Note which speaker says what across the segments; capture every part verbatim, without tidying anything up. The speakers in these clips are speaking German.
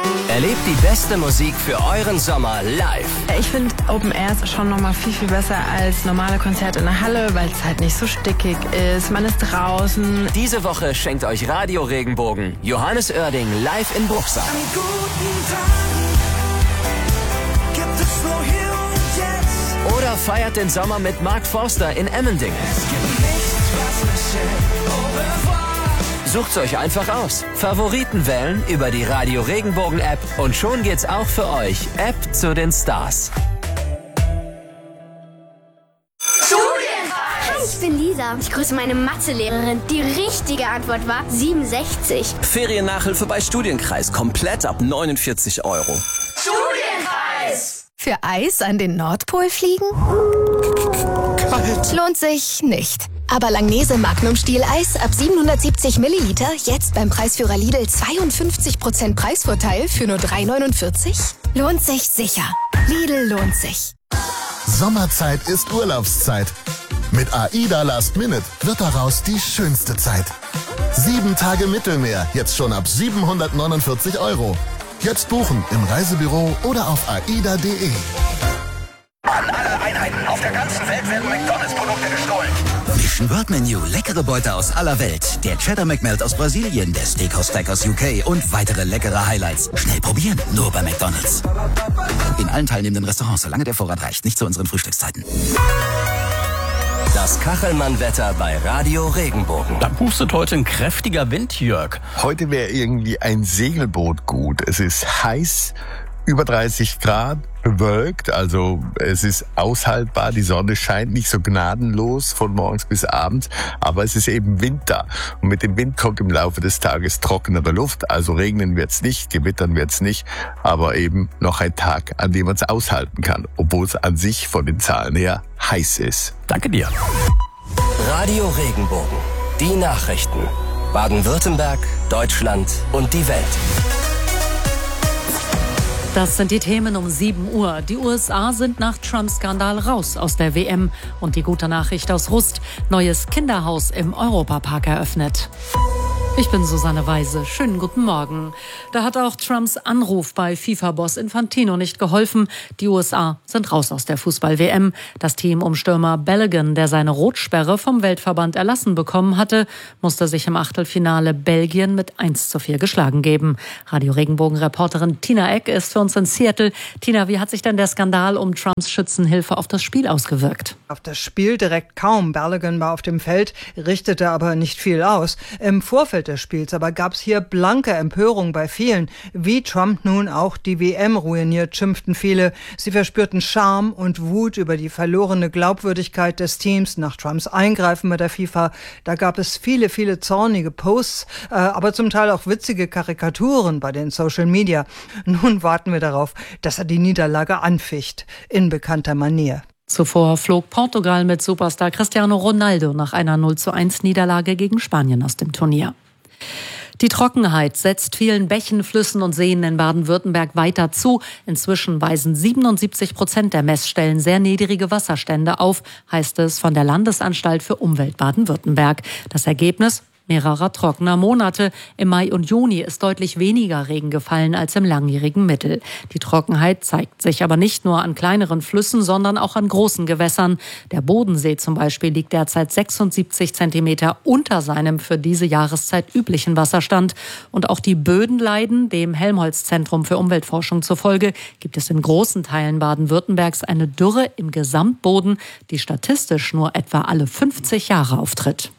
Speaker 1: Erlebt die beste Musik für euren Sommer live.
Speaker 2: Ich finde Open Air schon nochmal viel, viel besser als normale Konzerte in der Halle, weil es halt nicht so stickig ist. Man ist draußen.
Speaker 1: Diese Woche schenkt euch Radio Regenbogen Johannes Oerding live in Bruchsal.
Speaker 3: An guten Tagen gibt es nur hier und jetzt.
Speaker 1: Oder feiert den Sommer mit Mark Forster in Emmendingen.
Speaker 3: Es gibt nichts, was mich hält. Au revoir.
Speaker 1: Sucht's euch einfach aus. Favoriten wählen über die Radio Regenbogen App und schon geht's auch für euch. App zu den Stars.
Speaker 4: Hi, ich bin Lisa. Ich grüße meine Mathelehrerin. Die richtige Antwort war siebenundsechzig.
Speaker 5: Feriennachhilfe bei Studienkreis. Komplett ab neunundvierzig Euro.
Speaker 4: Studienkreis!
Speaker 6: Für Eis an den Nordpol fliegen?
Speaker 5: Kalt.
Speaker 6: Lohnt sich nicht. Aber Langnese Magnum Stieleis ab siebenhundertsiebzig Milliliter jetzt beim Preisführer Lidl zweiundfünfzig Prozent Preisvorteil für nur drei neunundvierzig? Lohnt sich sicher. Lidl lohnt sich.
Speaker 7: Sommerzeit ist Urlaubszeit. Mit AIDA Last Minute wird daraus die schönste Zeit. Sieben Tage Mittelmeer, jetzt schon ab siebenhundertneunundvierzig Euro. Jetzt buchen im Reisebüro oder auf aida punkt de.
Speaker 8: An alle Einheiten auf der ganzen Welt werden McDonalds-Produkte gestohlen.
Speaker 9: Mission World Menu, leckere Beute aus aller Welt. Der Cheddar McMelt aus Brasilien, der Steakhouse Stack aus U K und weitere leckere Highlights. Schnell probieren, nur bei McDonalds. In allen teilnehmenden Restaurants, solange der Vorrat reicht, nicht zu unseren Frühstückszeiten.
Speaker 1: Das Kachelmann-Wetter bei Radio Regenbogen.
Speaker 10: Da pustet heute ein kräftiger Wind, Jörg.
Speaker 11: Heute wäre irgendwie ein Segelboot gut. Es ist heiß, über dreißig Grad, bewölkt, also es ist aushaltbar, die Sonne scheint nicht so gnadenlos von morgens bis abends, aber es ist eben Winter und mit dem Wind kommt im Laufe des Tages trockenere Luft, also regnen wird's nicht, gewittern wird's nicht, aber eben noch ein Tag, an dem man es aushalten kann, obwohl es an sich von den Zahlen her heiß ist.
Speaker 10: Danke dir.
Speaker 1: Radio Regenbogen. Die Nachrichten. Baden-Württemberg, Deutschland und die Welt.
Speaker 12: Das sind die Themen um sieben Uhr. Die U S A sind nach Trump-Skandal raus aus der W M. Und die gute Nachricht aus Rust: neues Kinderhaus im Europapark eröffnet. Ich bin Susanne Weise. Schönen guten Morgen. Da hat auch Trumps Anruf bei FIFA-Boss Infantino nicht geholfen. Die U S A sind raus aus der Fußball-W M. Das Team um Stürmer Balogun, der seine Rotsperre vom Weltverband erlassen bekommen hatte, musste sich im Achtelfinale Belgien mit eins zu vier geschlagen geben. Radio Regenbogen-Reporterin Tina Eck ist für uns in Seattle. Tina, wie hat sich denn der Skandal um Trumps Schützenhilfe auf das Spiel ausgewirkt?
Speaker 13: Auf das Spiel direkt kaum. Balogun war auf dem Feld, richtete aber nicht viel aus. Im Vorfeld des Spiels aber gab es hier blanke Empörung bei vielen. Wie Trump nun auch die W M ruiniert, schimpften viele. Sie verspürten Scham und Wut über die verlorene Glaubwürdigkeit des Teams nach Trumps Eingreifen bei der FIFA. Da gab es viele, viele zornige Posts, äh, aber zum Teil auch witzige Karikaturen bei den Social Media. Nun warten wir darauf, dass er die Niederlage anficht, in bekannter Manier.
Speaker 12: Zuvor flog Portugal mit Superstar Cristiano Ronaldo nach einer null zu eins Niederlage gegen Spanien aus dem Turnier. Die Trockenheit setzt vielen Bächen, Flüssen und Seen in Baden-Württemberg weiter zu. Inzwischen weisen siebenundsiebzig Prozent der Messstellen sehr niedrige Wasserstände auf, heißt es von der Landesanstalt für Umwelt Baden-Württemberg. Das Ergebnis: mehrerer trockener Monate. Im Mai und Juni ist deutlich weniger Regen gefallen als im langjährigen Mittel. Die Trockenheit zeigt sich aber nicht nur an kleineren Flüssen, sondern auch an großen Gewässern. Der Bodensee zum Beispiel liegt derzeit sechsundsiebzig Zentimeter unter seinem für diese Jahreszeit üblichen Wasserstand. Und auch die Böden leiden. Dem Helmholtz-Zentrum für Umweltforschung zufolge gibt es in großen Teilen Baden-Württembergs eine Dürre im Gesamtboden, die statistisch nur etwa alle fünfzig Jahre auftritt.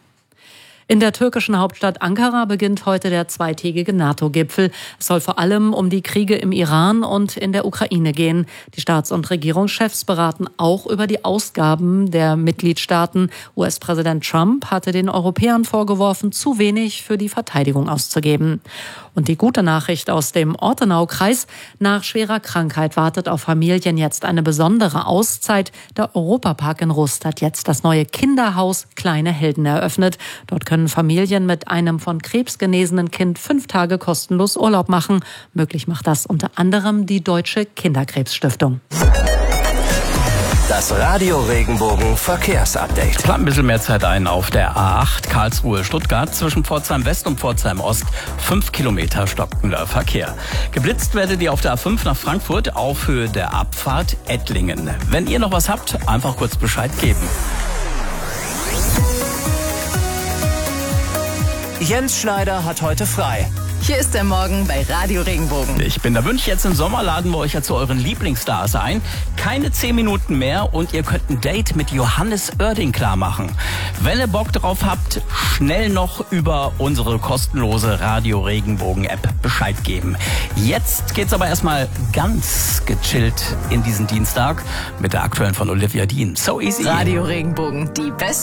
Speaker 12: In der türkischen Hauptstadt Ankara beginnt heute der zweitägige NATO-Gipfel. Es soll vor allem um die Kriege im Iran und in der Ukraine gehen. Die Staats- und Regierungschefs beraten auch über die Ausgaben der Mitgliedstaaten. U S-Präsident Trump hatte den Europäern vorgeworfen, zu wenig für die Verteidigung auszugeben. Und die gute Nachricht aus dem Ortenaukreis: nach schwerer Krankheit wartet auf Familien jetzt eine besondere Auszeit. Der Europapark in Rust hat jetzt das neue Kinderhaus Kleine Helden eröffnet. Dort können Familien mit einem von Krebs genesenen Kind fünf Tage kostenlos Urlaub machen. Möglich macht das unter anderem die Deutsche Kinderkrebsstiftung.
Speaker 1: Das Radio Regenbogen Verkehrsupdate.
Speaker 10: Plant ein bisschen mehr Zeit ein auf der A acht Karlsruhe-Stuttgart zwischen Pforzheim West und Pforzheim Ost. Fünf Kilometer stockender Verkehr. Geblitzt werdet ihr auf der A fünf nach Frankfurt auf Höhe der Abfahrt Ettlingen. Wenn ihr noch was habt, einfach kurz Bescheid geben.
Speaker 1: Jens Schneider hat heute frei.
Speaker 14: Hier ist der Morgen bei Radio Regenbogen.
Speaker 10: Ich bin der Wünsch, jetzt im Sommer laden wir euch ja zu euren Lieblingsstars ein. Keine zehn Minuten mehr und ihr könnt ein Date mit Johannes Oerding klar machen. Wenn ihr Bock drauf habt, schnell noch über unsere kostenlose Radio Regenbogen App Bescheid geben. Jetzt geht's aber erstmal ganz gechillt in diesen Dienstag mit der aktuellen von Olivia Dean. So easy.
Speaker 14: Radio Regenbogen, die beste